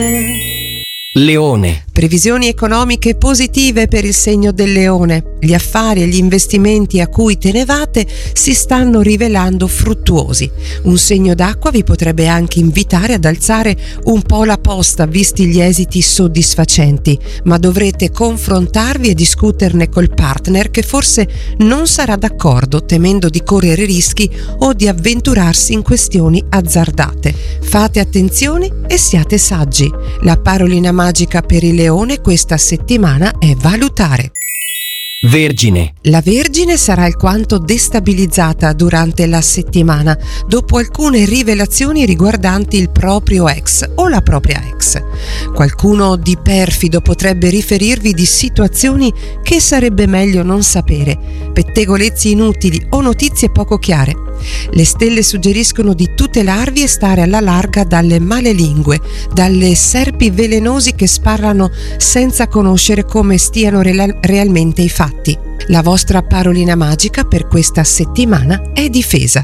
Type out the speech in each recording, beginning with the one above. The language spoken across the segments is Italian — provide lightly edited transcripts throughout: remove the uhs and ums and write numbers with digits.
Leone. Previsioni economiche positive per il segno del Leone. Gli affari e gli investimenti a cui tenevate si stanno rivelando fruttuosi. Un segno d'acqua vi potrebbe anche invitare ad alzare un po' la posta visti gli esiti soddisfacenti, ma dovrete confrontarvi e discuterne col partner che forse non sarà d'accordo, temendo di correre rischi o di avventurarsi in questioni azzardate. Fate attenzione e siate saggi. La parolina magica per il Leone questa settimana è valutare. Vergine. La Vergine sarà alquanto destabilizzata durante la settimana dopo alcune rivelazioni riguardanti il proprio ex o la propria ex. Qualcuno di perfido potrebbe riferirvi di situazioni che sarebbe meglio non sapere, pettegolezzi inutili o notizie poco chiare. Le stelle suggeriscono di tutelarvi e stare alla larga dalle malelingue, dalle serpi velenosi che sparano senza conoscere come stiano realmente i fatti. La vostra parolina magica per questa settimana è difesa.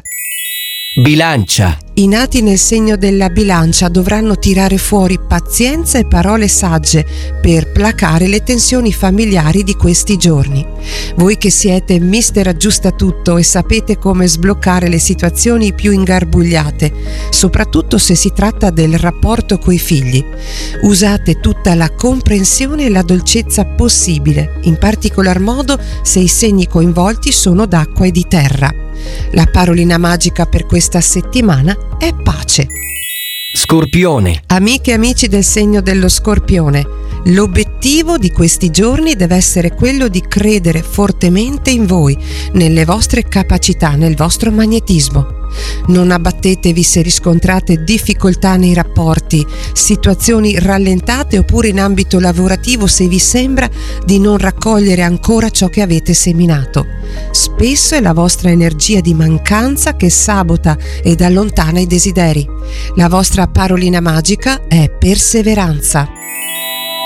Bilancia. I nati nel segno della Bilancia dovranno tirare fuori pazienza e parole sagge per placare le tensioni familiari di questi giorni. Voi che siete mister aggiustatutto e sapete come sbloccare le situazioni più ingarbugliate, soprattutto se si tratta del rapporto coi figli. Usate tutta la comprensione e la dolcezza possibile, in particolar modo se i segni coinvolti sono d'acqua e di terra. La parolina magica per questa settimana è pace. Scorpione. Amiche e amici del segno dello Scorpione, l'obiettivo di questi giorni deve essere quello di credere fortemente in voi, nelle vostre capacità, nel vostro magnetismo. Non abbattetevi se riscontrate difficoltà nei rapporti, situazioni rallentate oppure in ambito lavorativo se vi sembra di non raccogliere ancora ciò che avete seminato. Spesso è la vostra energia di mancanza che sabota ed allontana i desideri. La vostra parolina magica è perseveranza.